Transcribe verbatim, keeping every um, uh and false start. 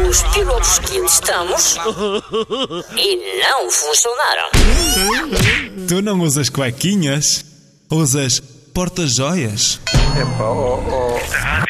os piropos que testamos e não funcionaram. Tu não usas cuequinhas? Usas porta-joias? Epá, oh, oh.